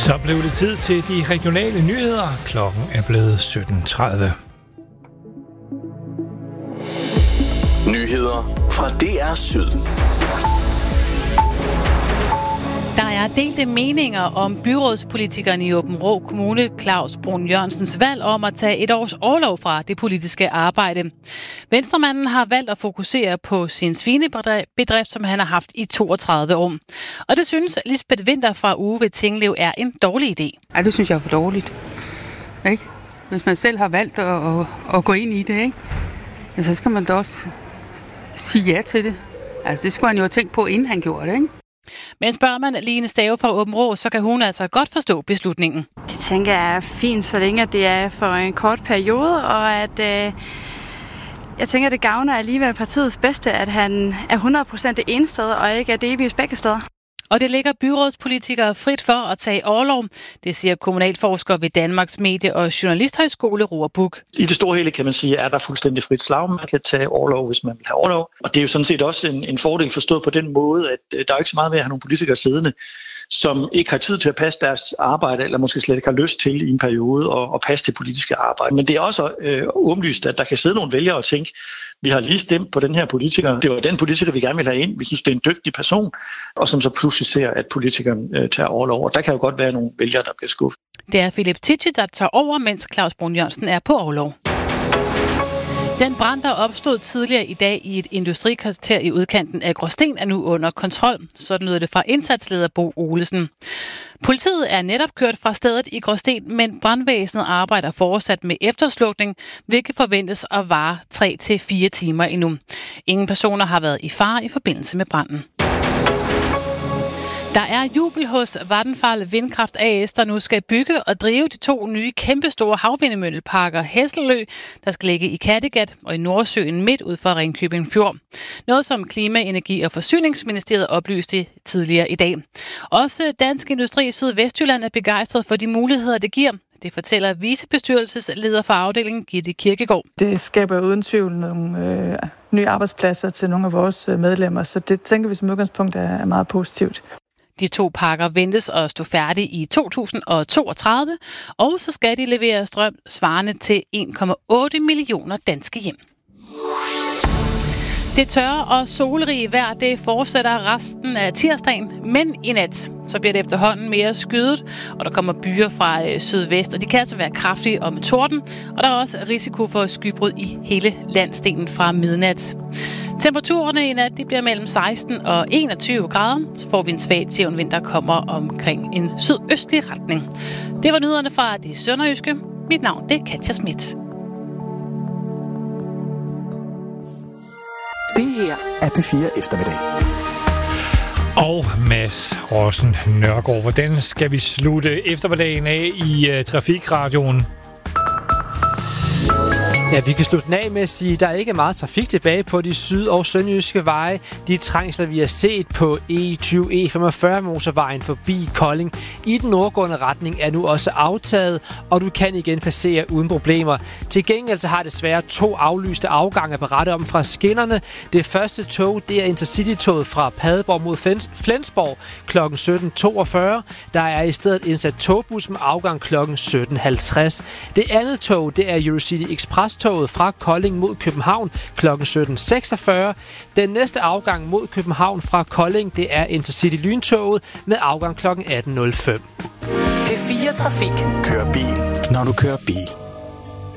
Så blev det tid til de regionale nyheder. Klokken er blevet 17:30. Nyheder fra DR Syd. Der er delte meninger om byrådspolitikeren i Aabenraa Kommune, Claus Brun Jørgensens valg om at tage et års orlov fra det politiske arbejde. Venstremanden har valgt at fokusere på sin svinebedrift, som han har haft i 32 år. Og det synes Lisbeth Winther fra Uge ved Tinglev er en dårlig idé. Ja, det synes jeg er for dårligt. Ikke? Hvis man selv har valgt at gå ind i det, ikke? Ja, så skal man da også sige ja til det. Altså, det skulle han jo have tænkt på, inden han gjorde det, ikke? Men spørger man Line Stave fra Aabenraa, så kan hun altså godt forstå beslutningen. Det tænker jeg er fint, så længe det er for en kort periode, og at jeg tænker, det gavner alligevel partiets bedste, at han er 100% det ene sted, og ikke er delvis begge steder. Og det ligger byrådspolitikere frit for at tage orlov. Det siger kommunalforsker ved Danmarks Medie- og Journalisthøjskole, Roar Buch. I det store hele kan man sige, at der fuldstændig frit slag. Man kan tage orlov, hvis man vil have orlov. Og det er jo sådan set også en fordel forstået på den måde, at der er ikke så meget ved at have nogle politikere siddende, som ikke har tid til at passe deres arbejde, eller måske slet ikke har lyst til i en periode at passe det politiske arbejde. Men det er også åbenlyst, at der kan sidde nogle vælgere og tænke, vi har lige stemt på den her politiker. Det var den politiker, vi gerne vil have ind. Vi synes, det er en dygtig person, og som så pludselig ser, at politikeren tager orlov. Og der kan jo godt være nogle vælgere, der bliver skuffet. Det er Philip Tichy, der tager over, mens Claus Brun Jørgensen er på orlov. Den brand, der opstod tidligere i dag i et industrikvarter i udkanten af Gråsten, er nu under kontrol. Sådan lyder det fra indsatsleder Bo Olesen. Politiet er netop kørt fra stedet i Gråsten, men brandvæsenet arbejder fortsat med efterslukning, hvilket forventes at vare 3 til 4 timer endnu. Ingen personer har været i fare i forbindelse med branden. Der er jubel hos Vattenfall Vindkraft AS, der nu skal bygge og drive de 2 nye kæmpestore havvindmølleparker Hesselø, der skal ligge i Kattegat og i Nordsøen midt ud for Ringkøbing Fjord. Noget som Klima-, Energi- og Forsyningsministeriet oplyste tidligere i dag. Også Dansk Industri i Sydvestjylland er begejstret for de muligheder, det giver. Det fortæller vicebestyrelsesleder for afdelingen Gitte Kirkegaard. Det skaber uden tvivl nogle nye arbejdspladser til nogle af vores medlemmer, så det tænker vi som udgangspunkt er meget positivt. De 2 parker ventes at stå færdige i 2032, og så skal de levere strøm svarende til 1,8 millioner danske hjem. Det tørre og solrige vejr, det fortsætter resten af tirsdagen, men i nat så bliver det efterhånden mere skyet, og der kommer byer fra sydvest, og de kan altså være kraftige og med torden, og der er også risiko for skybrud i hele landsdelen fra midnat. Temperaturerne i nat de bliver mellem 16 og 21 grader, så får vi en svag til vind, der kommer omkring en sydøstlig retning. Det var nyhederne fra det sønderjyske. Mit navn det er Katja Schmidt. Det her er P4 Eftermiddag. Og Mads Rossen Nørgaard, hvordan skal vi slutte eftermiddagen af i Trafikradioen? Ja, vi kan slutte den af med at sige, at der ikke er meget trafik tilbage på de syd- og sønderjyske veje. De trængsler, vi har set på E20/E45 motorvejen forbi Kolding i den nordgående retning, er nu også aftaget, og du kan igen passere uden problemer. Til gengæld så har desværre 2 aflyste afgange at berette om fra skinnerne. Det første tog, det er Intercity-toget fra Padborg mod Flensborg kl. 17.42. Der er i stedet indsat togbus med afgang kl. 17.50. Det andet tog, det er Eurocity Express toget fra Kolding mod København kl. 17.46. Den næste afgang mod København fra Kolding, det er Intercity Lyntoget med afgang kl. 18.05. P4 Trafik. Kør bil, når du kører bil.